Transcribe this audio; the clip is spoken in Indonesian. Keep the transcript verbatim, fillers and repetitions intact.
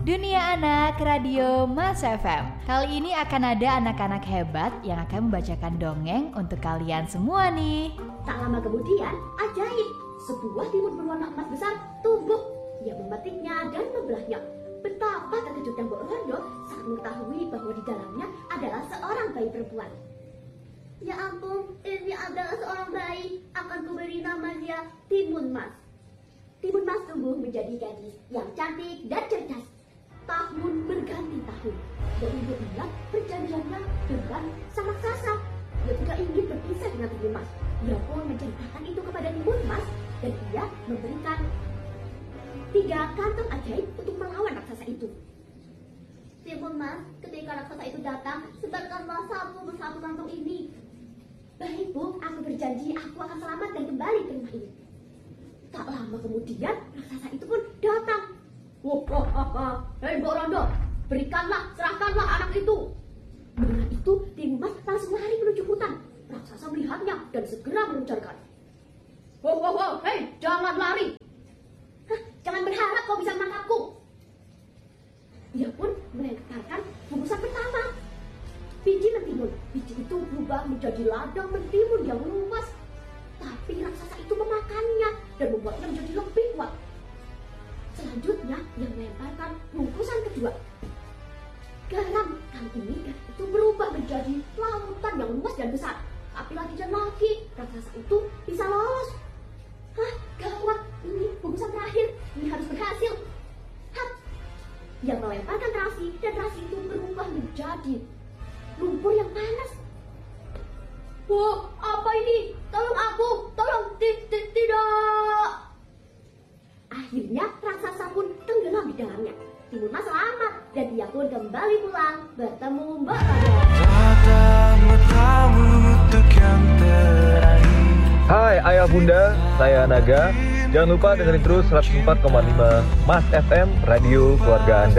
Dunia Anak Radio Mas F M. Kali ini akan ada anak-anak hebat yang akan membacakan dongeng untuk kalian semua nih. Tak lama kemudian, ajaib, sebuah timun berwarna emas besar tumbuh. Ia memetiknya dan membelahnya. Betapa terkejutnya Mbok Rondo saat mengetahui bahwa di dalamnya adalah seorang bayi perempuan. Ya ampun, ini adalah seorang bayi. Akan kuberi nama dia Timun Mas. Timun Mas tumbuh menjadi gadis yang cantik dan cerdas. Tahun berganti tahun, dan ibu dia perjanjiannya dengan sang raksasa. Dia tidak ingin berpisah dengan Timun Mas. Ia pun menceritakan itu kepada Timun Mas, dan ia memberikan tiga kantong ajaib untuk melawan raksasa itu. Timun Mas, ketika raksasa itu datang, sebarkanlah satu persatu kantong ini. Baik Bu, aku berjanji aku akan selamat dan kembali ke rumah ini. Tak lama kemudian, raksasa itu pun datang. Wah, wah, wah, wah. Hei Mbok Rondo, berikanlah, serahkanlah anak itu. Mendengar itu, Timun Mas langsung lari menuju hutan. Raksasa melihatnya dan segera mengejarkan. Wow, wow, wow, hei, jangan lari. Hah, jangan berharap kau bisa menangkapku. Ia pun melemparkan bungkusan pertama. Biji mentimun, biji itu berubah menjadi ladang mentimun yang luas. Tapi raksasa itu memakannya dan membuatnya menjadi lebih kuat. Selanjutnya, ia melemparkan bungkusan kedua. Garam, kali ini garam itu berubah menjadi lautan yang luas dan besar. Tapi lagi dan lagi, raksasa itu bisa lolos. Hah, gawat, ini bungkusan terakhir, ini harus berhasil. Hap, ia melemparkan terasi dan terasi itu berubah menjadi lumpur yang panas. Wah, apa ini? Tolong aku, tolong, tidak. Akhirnya raksasa pun tenggelam di dalamnya. Timun Mas selamat dan ia pun kembali pulang bertemu Mbok Rondo. Hai ayah bunda, saya Naga. Jangan lupa dengerin terus seratus empat koma lima Mas F M, radio keluarga Anda.